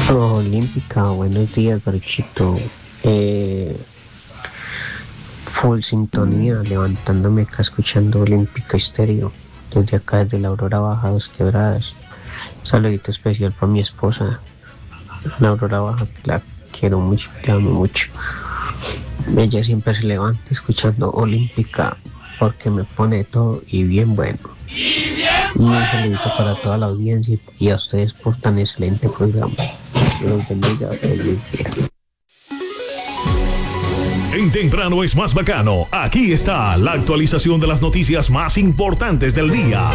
Olímpica, buenos días, Garuchito. Full sintonía, levantándome acá escuchando Olímpica Estéreo, desde acá, desde la Aurora Baja, Dos Quebradas. Un saludito especial para mi esposa, la Aurora Baja, que la quiero mucho, la amo mucho. Ella siempre se levanta escuchando Olímpica, porque me pone todo y bien bueno. Y un saludito para toda la audiencia y a ustedes por tan excelente programa. Dios bendiga, feliz día. En Temprano es más bacano. Aquí está la actualización de las noticias más importantes del día.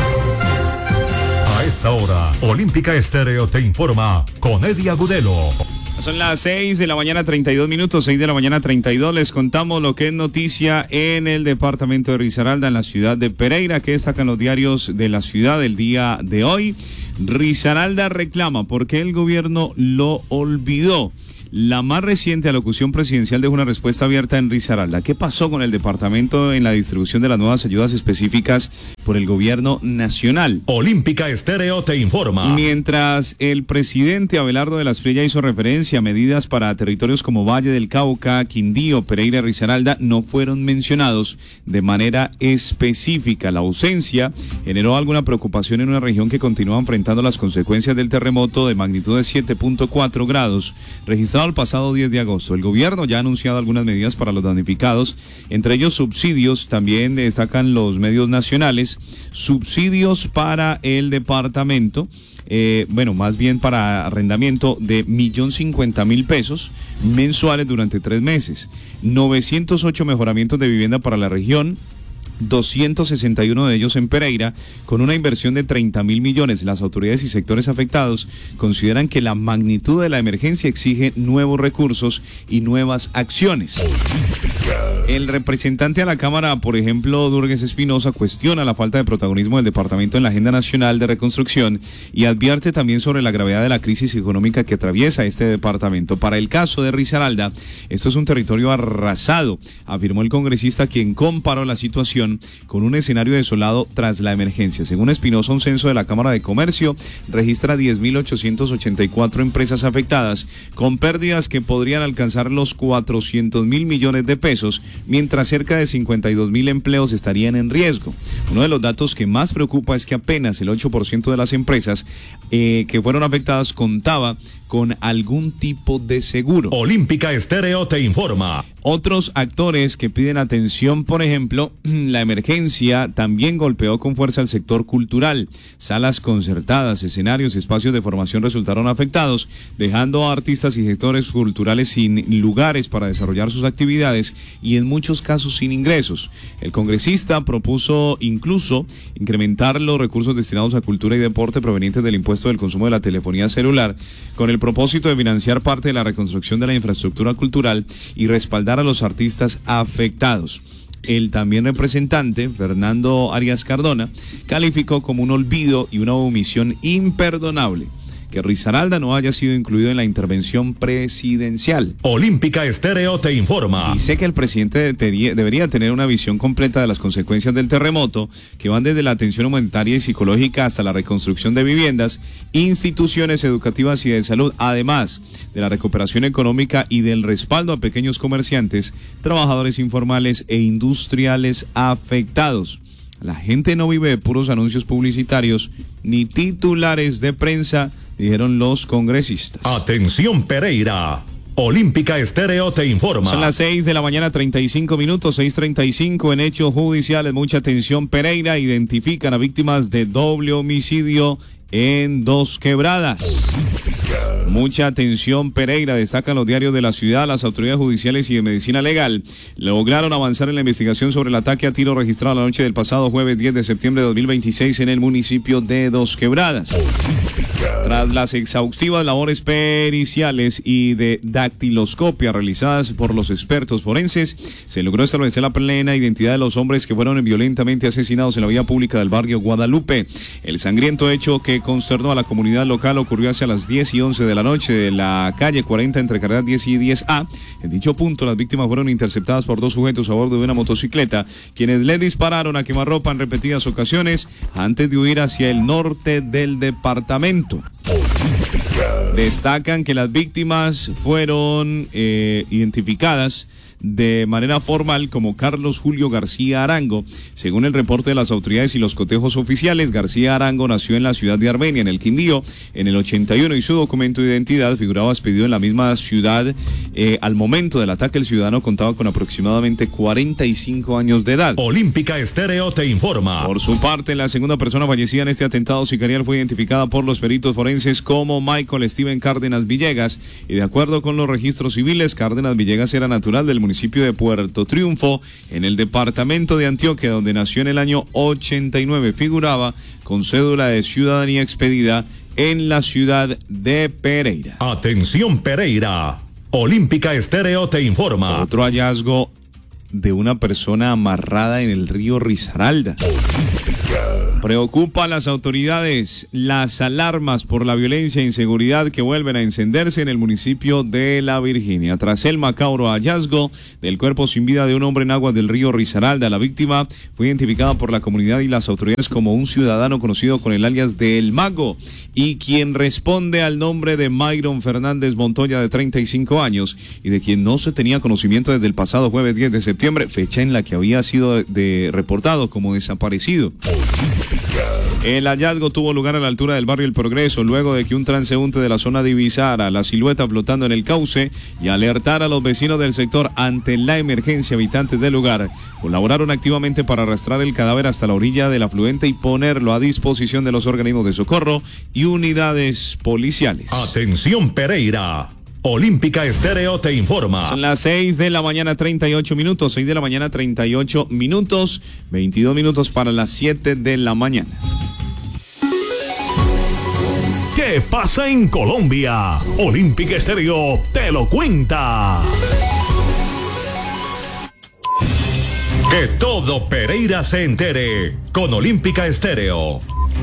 A esta hora, Olímpica Estéreo te informa con Eddie Agudelo. Son las 6 de la mañana 32 minutos, 6 de la mañana 32. Les contamos lo que es noticia en el departamento de Risaralda, en la ciudad de Pereira, que destacan los diarios de la ciudad el día de hoy. Risaralda reclama porque el gobierno lo olvidó. La más reciente alocución presidencial dejó una respuesta abierta en Risaralda. ¿Qué pasó con el departamento en la distribución de las nuevas ayudas específicas por el gobierno nacional? Olímpica Estéreo te informa. Mientras el presidente Abelardo de la Espriella hizo referencia a medidas para territorios como Valle del Cauca, Quindío, Pereira y Risaralda, no fueron mencionados de manera específica. La ausencia generó alguna preocupación en una región que continúa enfrentando las consecuencias del terremoto de magnitud de 7.4 grados registrado el pasado 10 de agosto. El gobierno ya ha anunciado algunas medidas para los damnificados, entre ellos subsidios. También destacan los medios nacionales, subsidios para el departamento, más bien para arrendamiento de 1.050.000 pesos mensuales durante 3 meses, 908 mejoramientos de vivienda para la región, 261 de ellos en Pereira, con una inversión de 30.000 millones. Las autoridades y sectores afectados consideran que la magnitud de la emergencia exige nuevos recursos y nuevas acciones. El representante a la Cámara, por ejemplo, Durgues Espinosa, cuestiona la falta de protagonismo del departamento en la Agenda Nacional de Reconstrucción y advierte también sobre la gravedad de la crisis económica que atraviesa este departamento. Para el caso de Risaralda, esto es un territorio arrasado, afirmó el congresista, quien comparó la situación con un escenario desolado tras la emergencia. Según Espinosa, un censo de la Cámara de Comercio registra 10.884 empresas afectadas, con pérdidas que podrían alcanzar los 400.000 millones de pesos, mientras cerca de 52.000 empleos estarían en riesgo. Uno de los datos que más preocupa es que apenas el 8% de las empresas que fueron afectadas contaba con algún tipo de seguro. Olímpica Estéreo te informa. Otros actores que piden atención, por ejemplo, la emergencia también golpeó con fuerza al sector cultural. Salas concertadas, escenarios, espacios de formación resultaron afectados, dejando a artistas y gestores culturales sin lugares para desarrollar sus actividades y en muchos casos sin ingresos. El congresista propuso incluso incrementar los recursos destinados a cultura y deporte provenientes del impuesto del consumo de la telefonía celular, con el propósito de financiar parte de la reconstrucción de la infraestructura cultural y respaldar a los artistas afectados. El también representante, Fernando Arias Cardona, calificó como un olvido y una omisión imperdonable que Risaralda no haya sido incluido en la intervención presidencial. Olímpica Estéreo te informa. Dice que el presidente debería tener una visión completa de las consecuencias del terremoto, que van desde la atención humanitaria y psicológica hasta la reconstrucción de viviendas, instituciones educativas y de salud, además de la recuperación económica y del respaldo a pequeños comerciantes, trabajadores informales e industriales afectados. La gente no vive de puros anuncios publicitarios ni titulares de prensa, dijeron los congresistas. Atención Pereira, Olímpica Estéreo te informa. Son las 6 de la mañana 35 minutos, 6:35 en hechos judiciales. Mucha atención Pereira, identifican a víctimas de doble homicidio en Dos Quebradas. Mucha atención Pereira, destacan los diarios de la ciudad. Las autoridades judiciales y de medicina legal lograron avanzar en la investigación sobre el ataque a tiro registrado la noche del pasado jueves 10 de septiembre de 2026 en el municipio de Dos Quebradas. Tras las exhaustivas labores periciales y de dactiloscopia realizadas por los expertos forenses, se logró establecer la plena identidad de los hombres que fueron violentamente asesinados en la vía pública del barrio Guadalupe. El sangriento hecho que consternó a la comunidad local ocurrió hacia las 10:11 de la noche de la calle 40 entre carreras 10 y 10A. En dicho punto, las víctimas fueron interceptadas por dos sujetos a bordo de una motocicleta, quienes le dispararon a quemarropa en repetidas ocasiones antes de huir hacia el norte del departamento. Destacan que las víctimas fueron identificadas de manera formal como Carlos Julio García Arango. Según el reporte de las autoridades y los cotejos oficiales, García Arango nació en la ciudad de Armenia, en el Quindío, en el 81, y su documento de identidad figuraba expedido en la misma ciudad. Al momento del ataque, el ciudadano contaba con aproximadamente 45 años de edad. Olímpica Estéreo te informa. Por su parte, la segunda persona fallecida en este atentado sicarial fue identificada por los peritos forenses como Michael Steven Cárdenas Villegas, y de acuerdo con los registros civiles, Cárdenas Villegas era natural del municipio de Puerto Triunfo, en el departamento de Antioquia, donde nació en el año 89. Figuraba con cédula de ciudadanía expedida en la ciudad de Pereira. Atención Pereira. Olímpica Estéreo te informa. Otro hallazgo de una persona amarrada en el río Risaralda. Preocupa a las autoridades las alarmas por la violencia e inseguridad que vuelven a encenderse en el municipio de La Virginia. Tras el macabro hallazgo del cuerpo sin vida de un hombre en aguas del río Risaralda, la víctima fue identificada por la comunidad y las autoridades como un ciudadano conocido con el alias de El Mago, y quien responde al nombre de Myron Fernández Montoya, de 35 años, y de quien no se tenía conocimiento desde el pasado jueves 10 de septiembre, fecha en la que había sido reportado como desaparecido. El hallazgo tuvo lugar a la altura del barrio El Progreso, luego de que un transeúnte de la zona divisara la silueta flotando en el cauce y alertara a los vecinos del sector. Ante la emergencia, habitantes del lugar colaboraron activamente para arrastrar el cadáver hasta la orilla del afluente y ponerlo a disposición de los organismos de socorro y unidades policiales. Atención Pereira. Olímpica Estéreo te informa. Son las 6 de la mañana 38 minutos, 6 de la mañana 38 minutos, 22 minutos para las 7 de la mañana. ¿Qué pasa en Colombia? Olímpica Estéreo te lo cuenta. Que todo Pereira se entere con Olímpica Estéreo.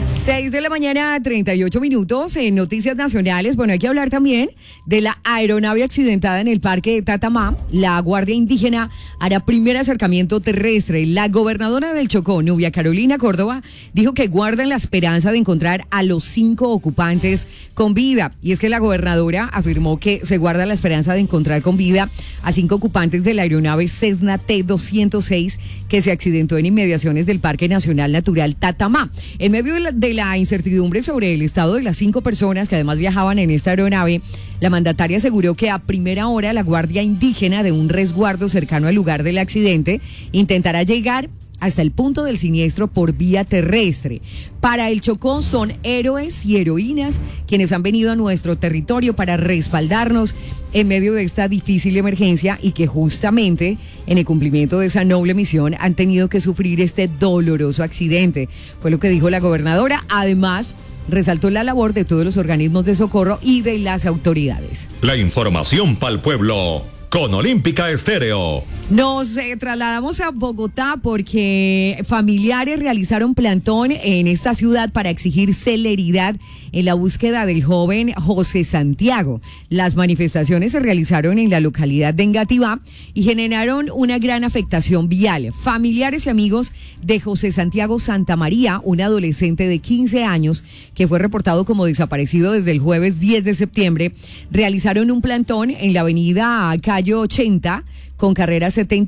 6 de la mañana, 38 minutos en Noticias Nacionales. Bueno, hay que hablar también de la aeronave accidentada en el parque de Tatamá. La Guardia Indígena hará primer acercamiento terrestre. La gobernadora del Chocó, Nubia Carolina Córdoba, dijo que guardan la esperanza de encontrar a los 5 ocupantes con vida. Y es que la gobernadora afirmó que se guarda la esperanza de encontrar con vida a 5 ocupantes de la aeronave Cessna T-206 que se accidentó en inmediaciones del Parque Nacional Natural Tatamá. En medio de la incertidumbre sobre el estado de las 5 personas que además viajaban en esta aeronave, la mandataria aseguró que a primera hora la Guardia Indígena de un resguardo cercano al lugar del accidente intentará llegar hasta el punto del siniestro por vía terrestre. Para el Chocó son héroes y heroínas quienes han venido a nuestro territorio para respaldarnos en medio de esta difícil emergencia y que justamente en el cumplimiento de esa noble misión han tenido que sufrir este doloroso accidente. Fue lo que dijo la gobernadora. Además, resaltó la labor de todos los organismos de socorro y de las autoridades. La información para el pueblo con Olímpica Estéreo. Nos trasladamos a Bogotá porque familiares realizaron plantón en esta ciudad para exigir celeridad en la búsqueda del joven José Santiago. Las manifestaciones se realizaron en la localidad de Engativá y generaron una gran afectación vial. Familiares y amigos de José Santiago Santamaría, un adolescente de 15 años que fue reportado como desaparecido desde el jueves 10 de septiembre, realizaron un plantón en la avenida Calle 80 con carrera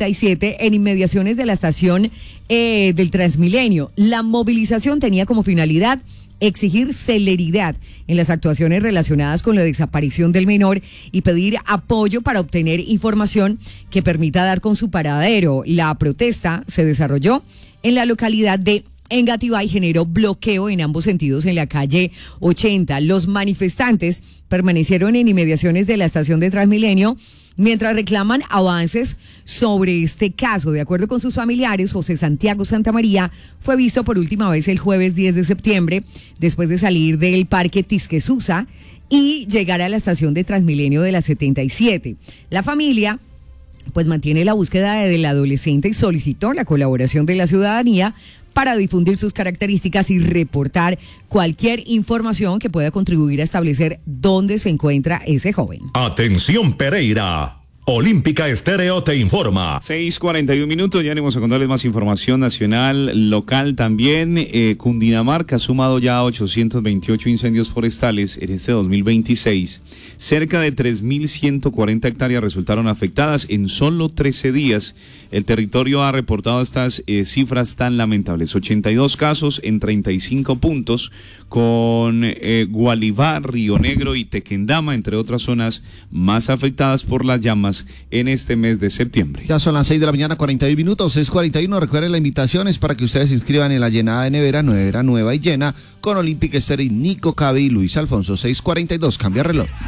77 en inmediaciones de la estación del Transmilenio. La movilización tenía como finalidad exigir celeridad en las actuaciones relacionadas con la desaparición del menor y pedir apoyo para obtener información que permita dar con su paradero. La protesta se desarrolló en la localidad de Engativá y generó bloqueo en ambos sentidos en la calle 80. Los manifestantes permanecieron en inmediaciones de la estación de Transmilenio mientras reclaman avances sobre este caso. De acuerdo con sus familiares, José Santiago Santamaría fue visto por última vez el jueves 10 de septiembre después de salir del parque Tisquesusa y llegar a la estación de Transmilenio de la 77. La familia pues mantiene la búsqueda del adolescente y solicitó la colaboración de la ciudadanía para difundir sus características y reportar cualquier información que pueda contribuir a establecer dónde se encuentra ese joven. Atención Pereira. Olímpica Estéreo te informa. 6:41 minutos, ya venimos a contarles más información nacional, local también. Cundinamarca ha sumado ya 828 incendios forestales en este 2026. Cerca de 3.140 hectáreas resultaron afectadas en solo 13 días. El territorio ha reportado estas cifras tan lamentables. 82 casos en 35 puntos, con Gualibá, Río Negro y Tequendama, entre otras zonas más afectadas por las llamas en este mes de septiembre. Ya son las 6 de la mañana, 41 minutos, 6:41. Recuerden, la invitación es para que ustedes se inscriban en la llenada de nevera nueva y llena con Olímpica Estéreo y Nico Cabe y Luis Alfonso. 6:42, cambia reloj.